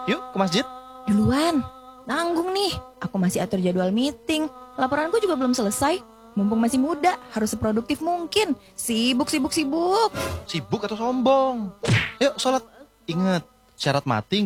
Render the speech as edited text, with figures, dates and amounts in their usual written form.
Yuk ke masjid. Duluan, nanggung nih. Aku masih atur jadwal meeting. Laporanku juga belum selesai. Mumpung masih muda, harus seproduktif mungkin. Sibuk. Sibuk atau sombong? Yuk sholat. Ingat, syarat mati